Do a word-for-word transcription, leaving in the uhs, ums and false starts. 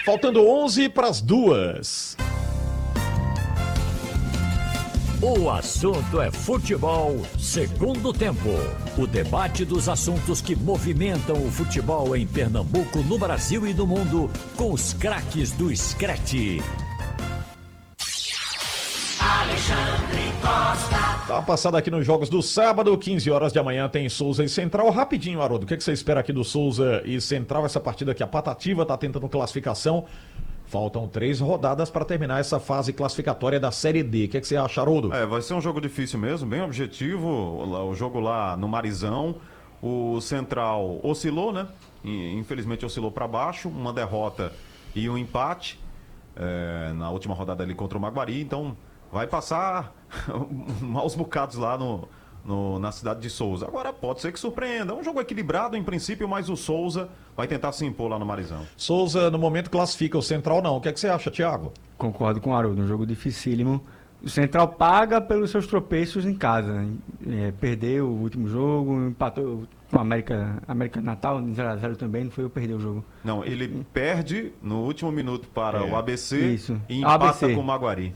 Faltando onze para as duas. O assunto é futebol, segundo tempo. O debate dos assuntos que movimentam o futebol em Pernambuco, no Brasil e no mundo, com os craques do Screte. Alexandre Costa. Dá uma passada aqui nos jogos do sábado, quinze horas da manhã tem Souza e Central. Rapidinho, Haroldo, o que, é que você espera aqui do Souza e Central? Essa partida aqui, a Patativa tá tentando classificação. Faltam três rodadas para terminar essa fase classificatória da Série D. O que, é que você acha, Haroldo? É, vai ser um jogo difícil mesmo, bem objetivo. O, o jogo lá no Marizão. O Central oscilou, né? Infelizmente oscilou para baixo. Uma derrota e um empate é, na última rodada ali contra o Maguari. Então vai passar maus bocados lá no, no, na cidade de Souza. Agora pode ser que surpreenda. É um jogo equilibrado em princípio, mas o Souza vai tentar se impor lá no Marizão. Souza, no momento, classifica, o Central não. O que, é que você acha, Thiago? Concordo com o Haroldo, um jogo dificílimo. O Central paga pelos seus tropeços em casa. É, perdeu o último jogo, empatou com o América, América Natal, zero a zero também, não foi eu perder o jogo. Não, ele perde no último minuto para É. o A B C Isso. e A B empata C. com o Maguari.